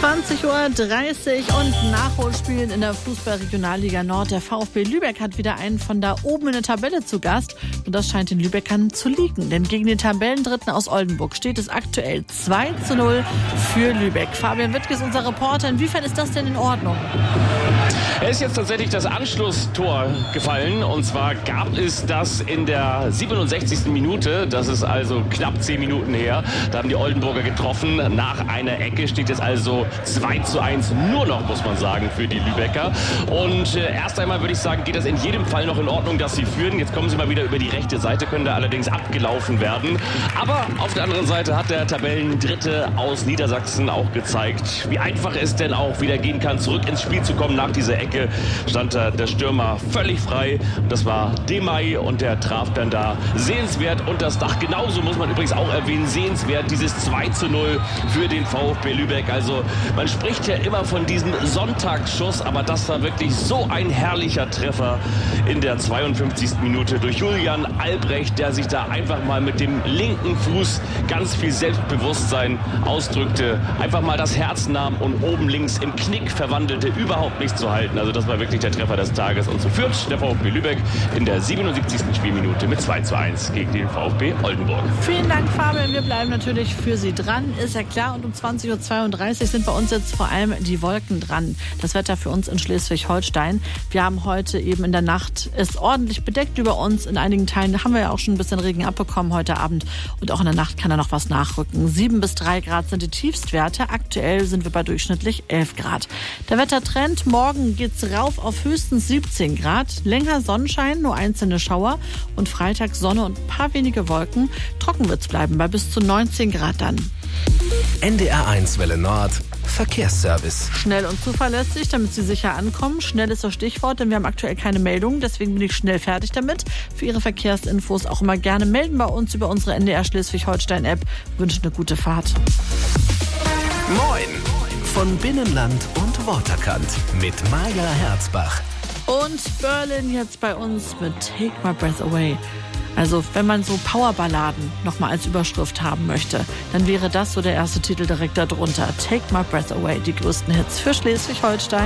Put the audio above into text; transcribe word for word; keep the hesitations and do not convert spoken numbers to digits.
zwanzig Uhr dreißig und Nachholspielen in der Fußball-Regionalliga Nord. Der VfB Lübeck hat wieder einen von da oben in der Tabelle zu Gast. Und das scheint den Lübeckern zu liegen. Denn gegen den Tabellendritten aus Oldenburg steht es aktuell zwei zu null für Lübeck. Fabian Wittke ist unser Reporter. Inwiefern ist das denn in Ordnung? Es ist jetzt tatsächlich das Anschlusstor gefallen. Und zwar gab es das in der siebenundsechzigsten Minute. Das ist also knapp zehn Minuten her. Da haben die Oldenburger getroffen. Nach einer Ecke steht jetzt also zwei zu eins nur noch, muss man sagen, für die Lübecker. Und äh, erst einmal würde ich sagen, geht das in jedem Fall noch in Ordnung, dass sie führen. Jetzt kommen sie mal wieder über die rechte Seite, können da allerdings abgelaufen werden. Aber auf der anderen Seite hat der Tabellendritte aus Niedersachsen auch gezeigt, wie einfach es denn auch wieder gehen kann, zurück ins Spiel zu kommen. Nach dieser Ecke stand da der Stürmer völlig frei. Das war Demay und der traf dann da sehenswert. Und das Dach genauso muss man übrigens auch erwähnen, sehenswert dieses zwei zu null für den VfB Lübeck. Also man spricht ja immer von diesem Sonntagsschuss, aber das war wirklich so ein herrlicher Treffer in der zweiundfünfzigsten Minute durch Julian Albrecht, der sich da einfach mal mit dem linken Fuß ganz viel Selbstbewusstsein ausdrückte, einfach mal das Herz nahm und oben links im Knick verwandelte, überhaupt nichts zu halten. Also das war wirklich der Treffer des Tages. Und so führt der VfB Lübeck in der siebenundsiebzigsten Spielminute mit zwei zu eins gegen den VfB Oldenburg. Vielen Dank, Fabian. Wir bleiben natürlich für Sie dran, ist ja klar. Und um zwanzig Uhr zweiunddreißig sind bei uns jetzt vor allem die Wolken dran. Das Wetter für uns in Schleswig-Holstein. Wir haben heute eben in der Nacht ist ordentlich bedeckt über uns. In einigen Teilen haben wir ja auch schon ein bisschen Regen abbekommen heute Abend. Und auch in der Nacht kann da noch was nachrücken. Sieben bis drei Grad sind die Tiefstwerte. Aktuell sind wir bei durchschnittlich elf Grad. Der Wettertrend, morgen geht's rauf auf höchstens siebzehn Grad. Länger Sonnenschein, nur einzelne Schauer. Und Freitag Sonne und ein paar wenige Wolken. Trocken wird's bleiben bei bis zu neunzehn Grad dann. N D R eins Welle Nord Verkehrsservice. Schnell und zuverlässig, damit Sie sicher ankommen. Schnell ist das Stichwort, denn wir haben aktuell keine Meldungen. Deswegen bin ich schnell fertig damit. Für Ihre Verkehrsinfos auch immer gerne melden bei uns über unsere N D R Schleswig-Holstein-App. Wünsche eine gute Fahrt. Moin von Binnenland und Waterkant mit Maja Herzbach. Und Berlin jetzt bei uns mit Take My Breath Away. Also wenn man so Powerballaden nochmal als Überschrift haben möchte, dann wäre das so der erste Titel direkt darunter. Take My Breath Away, die größten Hits für Schleswig-Holstein.